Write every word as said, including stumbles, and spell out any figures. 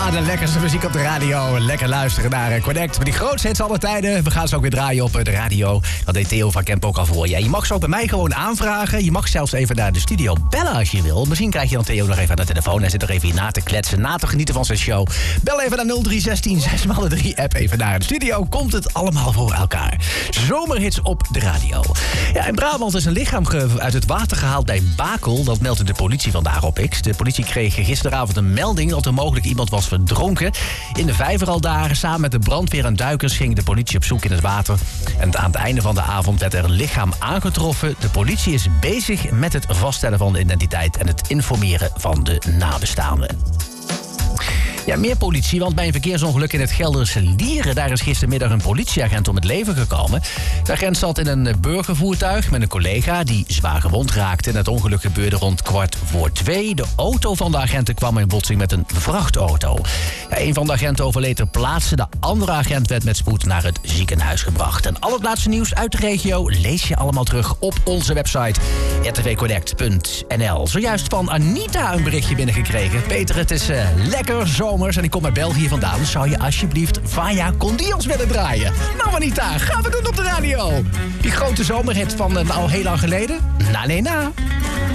Ah, de lekkerste muziek op de radio. Lekker luisteren naar Connect. Met die grootste hits aller tijden. We gaan ze ook weer draaien op de radio. Dat deed Theo van Kemp ook al voor je. Je mag ze ook bij mij gewoon aanvragen. Je mag zelfs even naar de studio bellen als je wil. Misschien krijg je dan Theo nog even aan de telefoon. Hij zit er even hier na te kletsen, na te genieten van zijn show. Bel even naar nul drie zestien zes maal drie. App even naar de studio. Komt het allemaal voor elkaar. Zomerhits op de radio. Ja, in Brabant is een lichaam ge- uit het water gehaald bij Bakel. Dat meldde de politie vandaag op X. De politie kreeg gisteravond een melding dat er mogelijk iemand was verdronken. In de vijver al dagen, samen met de brandweer en duikers, ging de politie op zoek in het water. En aan het einde van de avond werd er een lichaam aangetroffen. De politie is bezig met het vaststellen van de identiteit en het informeren van de nabestaanden. Ja, meer politie, want bij een verkeersongeluk in het Gelderse Lieren... daar is gistermiddag een politieagent om het leven gekomen. De agent zat in een burgervoertuig met een collega die zwaar gewond raakte. En het ongeluk gebeurde rond kwart voor twee. De auto van de agenten kwam in botsing met een vrachtauto. Ja, een van de agenten overleed ter plaatse. De andere agent werd met spoed naar het ziekenhuis gebracht. En al het laatste nieuws uit de regio lees je allemaal terug op onze website r t v connect punt n l. Zojuist van Anita een berichtje binnengekregen. Peter, het is uh, lekker zo. En ik kom uit België vandaan. Zou je alsjeblieft Vaya con Dios willen draaien? Nou Anita, gaan we doen op de radio. Die grote zomerhit van uh, nou heel lang geleden? Na nee na.